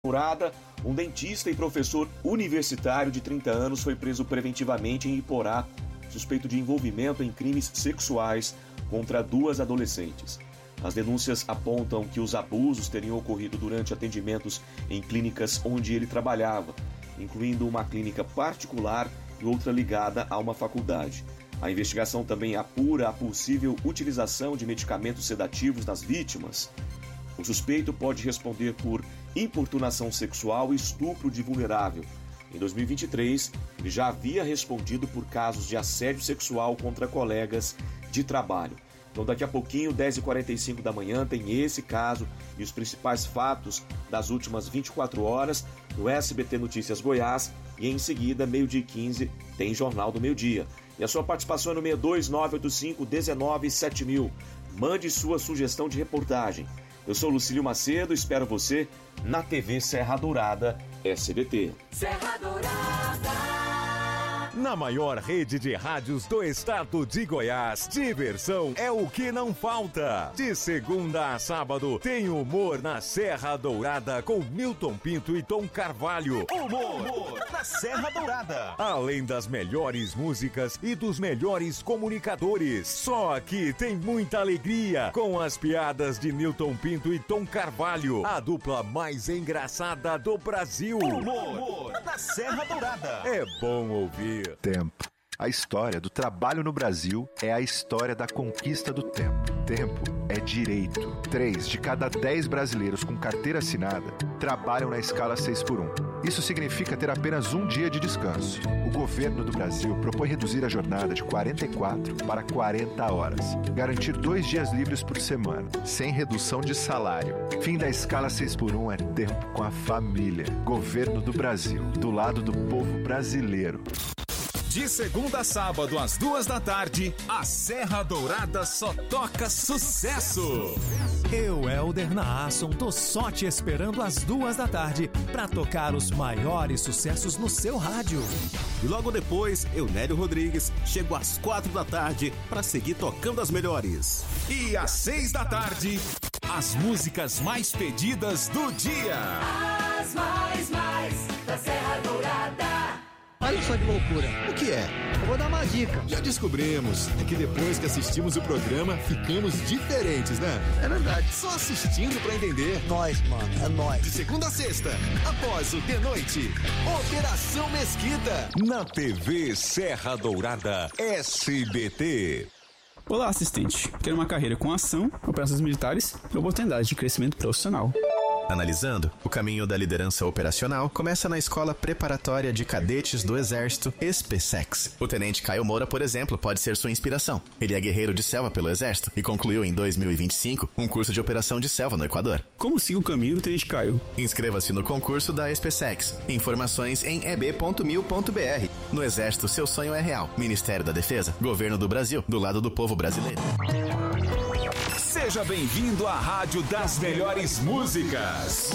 Dourada, um dentista e professor universitário de 30 anos foi preso preventivamente em Iporá, suspeito de envolvimento em crimes sexuais contra 2 adolescentes. As denúncias apontam que os abusos teriam ocorrido durante atendimentos em clínicas onde ele trabalhava, incluindo uma clínica particular e outra ligada a uma faculdade. A investigação também apura a possível utilização de medicamentos sedativos nas vítimas. O suspeito pode responder por importunação sexual e estupro de vulnerável. Em 2023, ele já havia respondido por casos de assédio sexual contra colegas de trabalho. Então daqui a pouquinho, 10h45 da manhã, tem esse caso e os principais fatos das últimas 24 horas no SBT Notícias Goiás e em seguida, 12h15, tem Jornal do Meio-Dia. E a sua participação é no 62985-197000. Mande sua sugestão de reportagem. Eu sou Lucílio Macedo, espero você na TV Serra Dourada, SBT. Serra Dourada. Na maior rede de rádios do estado de Goiás, diversão é o que não falta. De segunda a sábado, tem humor na Serra Dourada com Milton Pinto e Tom Carvalho. Humor na Serra Dourada. Além das melhores músicas e dos melhores comunicadores. Só aqui tem muita alegria com as piadas de Milton Pinto e Tom Carvalho, a dupla mais engraçada do Brasil. Humor na Serra Dourada. É bom ouvir. Tempo. A história do trabalho no Brasil é a história da conquista do tempo. Tempo é direito. 3 de cada 10 brasileiros com carteira assinada trabalham na escala 6x1. Isso significa ter apenas um dia de descanso. O governo do Brasil propõe reduzir a jornada de 44 para 40 horas. Garantir 2 dias livres por semana, sem redução de salário. Fim da escala 6x1 é tempo com a família. Governo do Brasil, do lado do povo brasileiro. De segunda a sábado, às 2 da tarde, a Serra Dourada só toca sucesso. Eu, Helder Naasson, tô só te esperando às 2 da tarde pra tocar os maiores sucessos no seu rádio. E logo depois, eu, Nélio Rodrigues, chego às 4 da tarde pra seguir tocando as melhores. E às 6 da tarde, as músicas mais pedidas do dia. As mais da Serra Dourada. Olha só que loucura. O que é? Eu vou dar uma dica. Já descobrimos. É que depois que assistimos o programa, ficamos diferentes, né? É verdade. Só assistindo pra entender. Nós, mano. É nós. De segunda a sexta, após o De Noite, Operação Mesquita. Na TV Serra Dourada, SBT. Olá, assistente. Quero uma carreira com ação, operações militares e oportunidade de crescimento profissional. Analisando, o caminho da liderança operacional começa na Escola Preparatória de Cadetes do Exército, SPSEX. O tenente Caio Moura, por exemplo, pode ser sua inspiração. Ele é guerreiro de selva pelo Exército e concluiu em 2025 um curso de operação de selva no Equador. Como siga o caminho do tenente Caio? Inscreva-se no concurso da SPSEX. Informações em eb.mil.br. No Exército, seu sonho é real. Ministério da Defesa, Governo do Brasil, do lado do povo brasileiro. Seja bem-vindo à Rádio das Melhores Músicas.